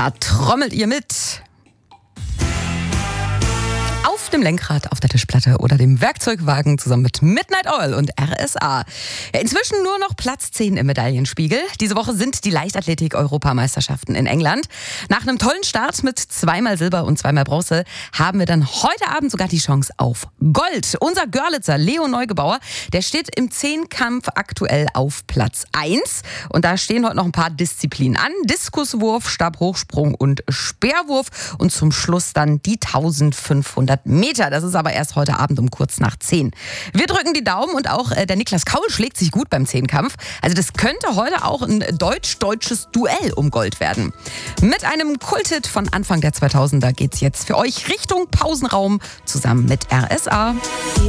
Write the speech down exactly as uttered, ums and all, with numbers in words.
Da trommelt ihr mit. Auf dem Lenkrad, auf der Tischplatte oder dem Werkzeugwagen zusammen mit Midnight Oil und R S A. Ja, inzwischen nur noch Platz zehn im Medaillenspiegel. Diese Woche sind die Leichtathletik-Europameisterschaften in England. Nach einem tollen Start mit zweimal Silber und zweimal Bronze haben wir dann heute Abend sogar die Chance auf Gold. Unser Görlitzer Leo Neugebauer, der steht im Zehnkampf aktuell auf Platz eins. Und da stehen heute noch ein paar Disziplinen an. Diskuswurf, Stabhochsprung und Speerwurf. Und zum Schluss dann die eintausendfünfhundert Meter. Das ist aber erst heute Abend um kurz nach zehn. Wir drücken die Daumen und auch äh, der Niklas Kaul schlägt sich gut beim Zehnkampf. Also das könnte heute auch ein deutsch-deutsches Duell um Gold werden. Mit einem Kulthit von Anfang der zweitausender geht's jetzt für euch Richtung Pausenraum zusammen mit R S A.